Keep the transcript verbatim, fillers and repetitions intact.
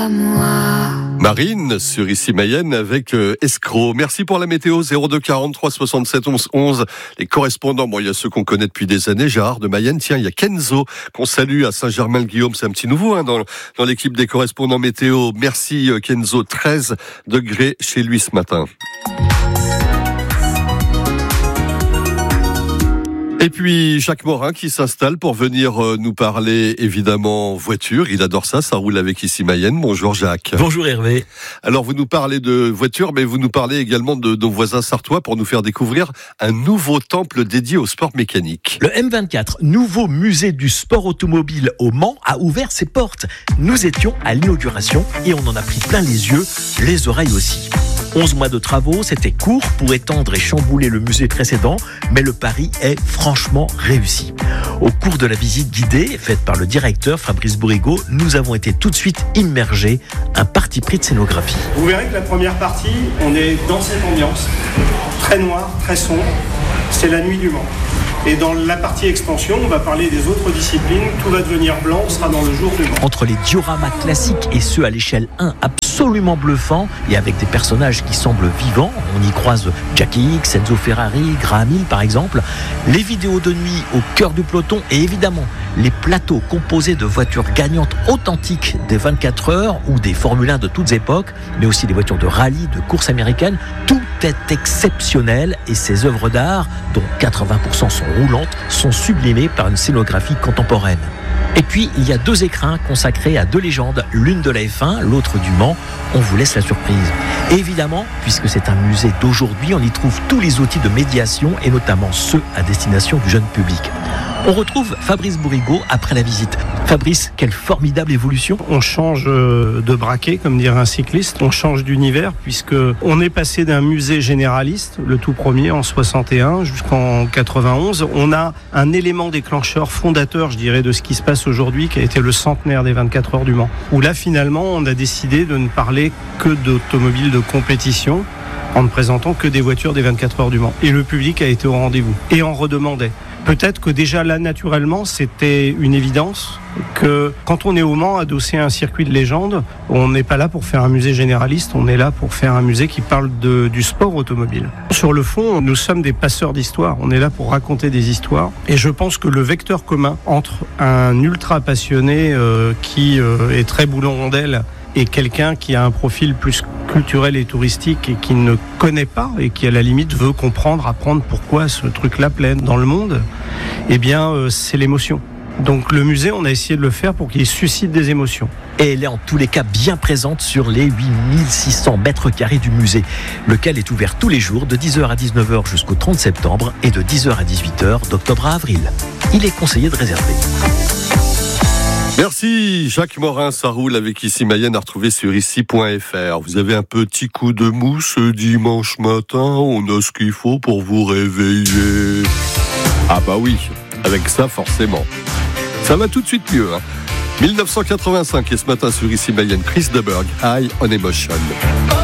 moi. Marine sur Ici Mayenne avec euh, Escroc. Merci pour la météo. Zéro deux quarante-trois soixante-sept onze onze. Les correspondants, bon, il y a ceux qu'on connaît depuis des années. Gérard de Mayenne. Tiens, il y a Kenzo qu'on salue à Saint-Germain-le-Guillaume. C'est un petit nouveau hein, dans, dans l'équipe des correspondants météo. Merci euh, Kenzo. treize degrés chez lui ce matin. Et puis Jacques Morin qui s'installe pour venir euh, nous parler évidemment voiture. Il adore ça, ça roule avec Ici Mayenne. Bonjour Jacques. Bonjour Hervé. Alors vous nous parlez de voiture, mais vous nous parlez également de nos voisins sartois pour nous faire découvrir un nouveau temple dédié au sport mécanique. Le M vingt-quatre, nouveau musée du sport automobile au Mans, a ouvert ses portes. Nous étions à l'inauguration et on en a pris plein les yeux, les oreilles aussi. onze mois de travaux, c'était court pour étendre et chambouler le musée précédent, mais le pari est franchement réussi. Au cours de la visite guidée, faite par le directeur Fabrice Bourrigaud, nous avons été tout de suite immergés, un parti pris de scénographie. Vous verrez que la première partie, on est dans cette ambiance, très noire, très sombre, c'est la nuit du Mans. Et dans la partie extension, on va parler des autres disciplines, tout va devenir blanc, on sera dans le jour du Mans. Entre les dioramas classiques et ceux à l'échelle un, absolument bluffants, et avec des personnages qui semblent vivants, on y croise Jackie X, Enzo Ferrari, Graham Hill par exemple, les vidéos de nuit au cœur du peloton et évidemment les plateaux composés de voitures gagnantes authentiques des vingt-quatre heures ou des Formule un de toutes époques, mais aussi des voitures de rallye, de course américaine, tout est exceptionnel et ces œuvres d'art, dont quatre-vingts pour cent sont roulantes, sont sublimées par une scénographie contemporaine. Et puis, il y a deux écrins consacrés à deux légendes, l'une de la F un, l'autre du Mans. On vous laisse la surprise. Et évidemment, puisque c'est un musée d'aujourd'hui, on y trouve tous les outils de médiation et notamment ceux à destination du jeune public. On retrouve Fabrice Bourrigaud après la visite. Fabrice, quelle formidable évolution. On change de braquet, comme dirait un cycliste, on change d'univers, puisque on est passé d'un musée généraliste, le tout premier en soixante et un jusqu'en quatre-vingt-onze. On a un élément déclencheur fondateur, je dirais, de ce qui se passe aujourd'hui, qui a été le centenaire des vingt-quatre heures du Mans. Où là, finalement, on a décidé de ne parler que d'automobiles de compétition, en ne présentant que des voitures des vingt-quatre heures du Mans. Et le public a été au rendez-vous et en redemandait. Peut-être que déjà là, naturellement, c'était une évidence que quand on est au Mans, adossé à un circuit de légende, on n'est pas là pour faire un musée généraliste, on est là pour faire un musée qui parle de, du sport automobile. Sur le fond, nous sommes des passeurs d'histoire, on est là pour raconter des histoires. Et je pense que le vecteur commun entre un ultra passionné euh, qui euh, est très boulon rondelle et quelqu'un qui a un profil plus culturel et touristique et qui ne connaît pas et qui à la limite veut comprendre, apprendre pourquoi ce truc-là plaît dans le monde, eh bien euh, c'est l'émotion. Donc le musée, on a essayé de le faire pour qu'il suscite des émotions. Et elle est en tous les cas bien présente sur les huit mille six cents mètres carrés du musée, lequel est ouvert tous les jours de dix heures à dix-neuf heures jusqu'au trente septembre et de dix heures à dix-huit heures d'octobre à avril. Il est conseillé de réserver. Merci Jacques Morin, ça roule avec Ici Mayenne à retrouver sur ici point f r. Vous avez un petit coup de mou ce dimanche matin, on a ce qu'il faut pour vous réveiller. Ah bah oui, avec ça forcément. Ça va tout de suite mieux. Hein. dix-neuf cent quatre-vingt-cinq et ce matin sur Ici Mayenne, Chris de Burgh, High on Emotion.